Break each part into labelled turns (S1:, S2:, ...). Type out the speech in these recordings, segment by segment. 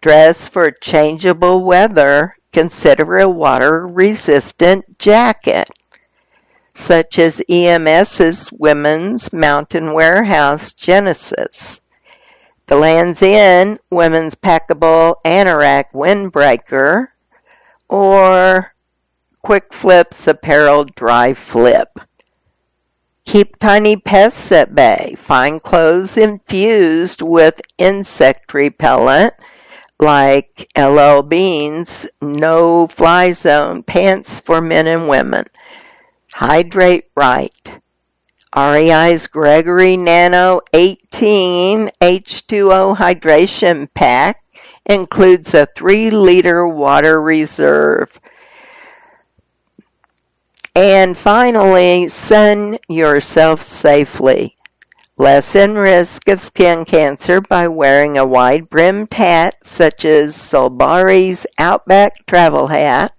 S1: Dress for changeable weather. Consider a water-resistant jacket, such as EMS's Women's Mountain Warehouse Genesis. The Lands' End Women's Packable Anorak Windbreaker, or Quick Flip's Apparel Dry Flip. Keep tiny pests at bay. Find clothes infused with insect repellent like LL Bean's No Fly Zone pants for men and women. Hydrate right. REI's Gregory Nano 18 H2O Hydration Pack includes a 3-liter water reserve. And finally, sun yourself safely. Lessen risk of skin cancer by wearing a wide-brimmed hat such as Solbari's Outback Travel Hat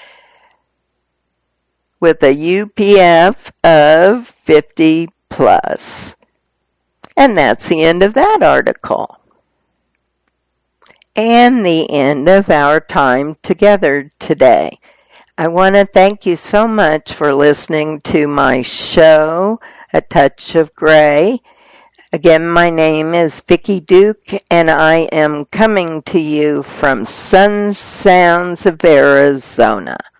S1: with a UPF of 50 plus. And that's the end of that article. And the end of our time together today. I want to thank you so much for listening to my show, A Touch of Gray. Again, my name is Vicki Duke, and I am coming to you from Sun Sounds of Arizona.